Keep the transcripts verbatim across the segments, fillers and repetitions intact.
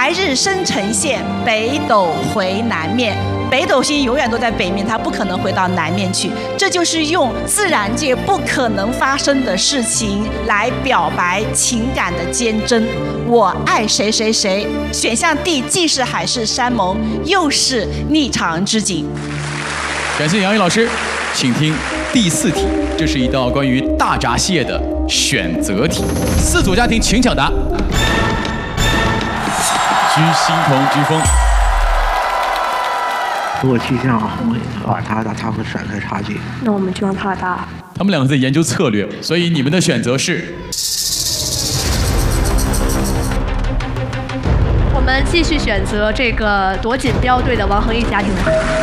白日生呈现，北斗回南面。北斗星永远都在北面，它不可能回到南面去。这就是用自然界不可能发生的事情来表白情感的坚贞。我爱谁谁谁，选项 D 既是海誓山盟，又是逆长之景。 感谢杨毅老师，请听第四题，这是一道关于大闸蟹的选择题。四组家庭请抢答。居心同居风。 如果去向红伟的话，他他会甩开差距。 那我们就让他答。 他们两个在研究策略，所以你们的选择是。 我们继续选择这个夺锦标队的王恒毅家庭。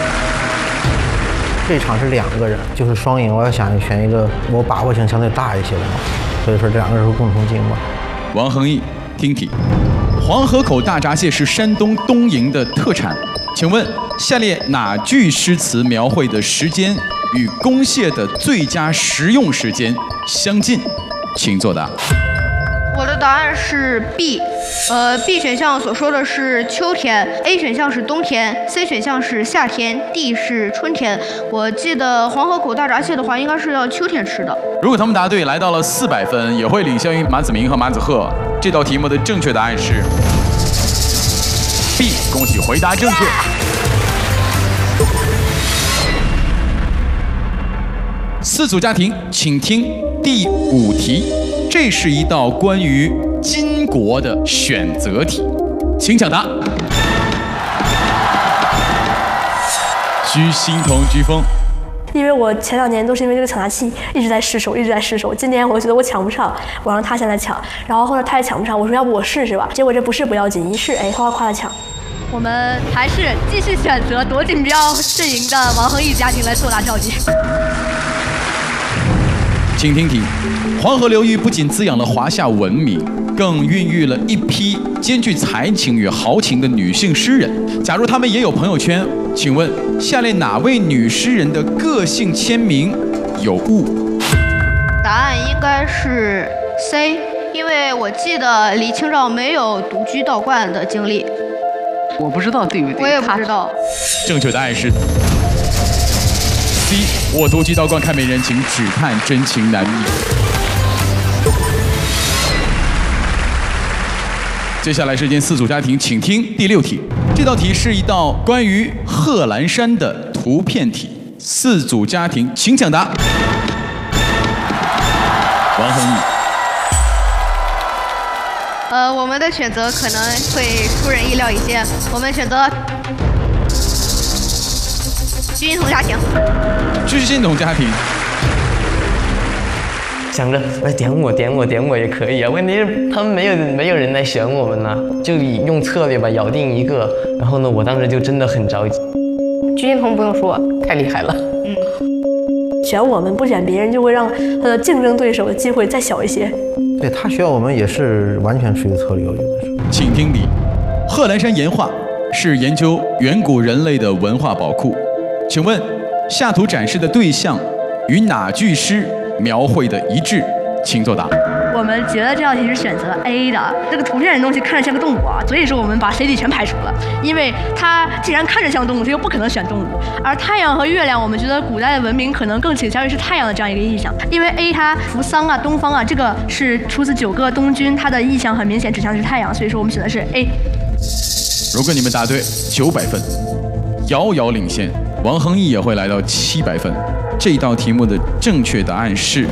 这场是两个人，就是双赢，我要想选一个我把握性相对大一些的嘛，所以说这两个人是共同进嘛。 王恒毅，听题：黄河口大闸蟹是山东东营的特产，请问下列哪句诗词描绘的时间与公蟹的最佳食用时间相近？请作答。 我的答案是 B， 呃 ，B 选项所说的是秋天 ，A 选项是冬天 ，C 选项是夏天 ，D 是春天。我记得黄河口大闸蟹的话，应该是要秋天吃的。 如果他们答对，来到了四百分，也会领先于马子明和马子赫。这道题目的正确答案是 B， 恭喜回答正确。四组家庭，请听第五题。这是一道关于金国的选择题，请抢答。居心同居风。 因为我前两年都是因为这个抢答器一直在失手，一直在失手。今年我觉得我抢不上，我让他先来抢，然后后来他也抢不上，我说要不我试试吧。结果这不是不要紧，一试哎，哗哗哗的抢。我们还是继续选择夺锦标阵营的王恒毅家庭来作答召集。 请听题：黄河流域不仅滋养了华夏文明，更孕育了一批兼具才情与豪情的女性诗人。假如她们也有朋友圈，请问下列哪位女诗人的个性签名有误？ 答案应该是 C， 因为我记得李清照没有独居道观的经历。 我不知道对不对？ 我也不知道。 正确答案是 C， 我独居道观看美人情，只叹真情难觅。接下来是间四组家庭，请听第六题。这道题是一道关于贺兰山的图片题。四组家庭，请抢答。王恒毅。 呃，我们的选择可能会出人意料一些，我们选择居心同家庭。 居心同家庭。 想着哎点我点我点我也可以啊，问题是他们没有没有人来选我们呢，就以用策略吧，咬定一个。然后呢，我当时就真的很着急。 居心同不用说， 太厉害了。 嗯，选我们不选别人，就会让他的竞争对手的机会再小一些。 对他选我们也是完全是一个策略，我觉得是。 请听题：贺兰山岩画是研究远古人类的文化宝库，请问下图展示的对象与哪句诗描绘的一致？请作答。 我们觉得这道题是选择 A 的，这个图片的东西看着像个动物啊，所以说我们把 C D 全排除了，因为它既然看着像动物，它又不可能选动物。而太阳和月亮，我们觉得古代的文明可能更倾向于是太阳的这样一个意象，因为 A 它扶桑啊、东方啊，这个是出自九个东君，它的意象很明显指向是太阳，所以说我们选的是 A。 如果你们答对，九百分，遥遥领先。王恒毅也会来到七百分。这道题目的正确答案是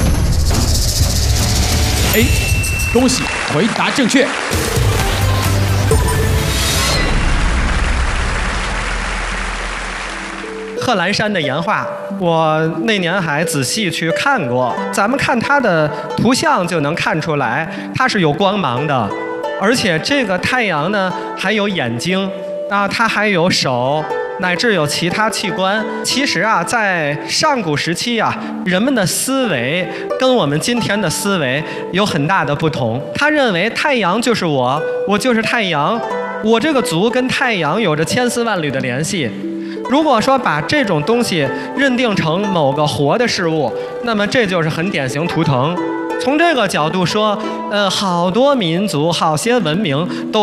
A， 恭喜回答正确。 贺兰山的岩画，我那年还仔细去看过。咱们看它的图像就能看出来，它是有光芒的，而且这个太阳呢还有眼睛啊，它还有手。乃至有其他器官。其实啊，在上古时期啊，人们的思维跟我们今天的思维有很大的不同。他认为太阳就是我，我就是太阳，我这个族跟太阳有着千丝万缕的联系。如果说把这种东西认定成某个活的事物，那么这就是很典型图腾。从这个角度说，呃，好多民族、好些文明都